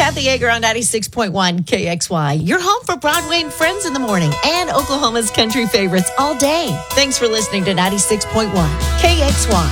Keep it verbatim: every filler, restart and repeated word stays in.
Kathy Yeager on ninety-six point one K X Y. You're home for Broadway and Friends in the morning and Oklahoma's country favorites all day. Thanks for listening to ninety-six point one K X Y.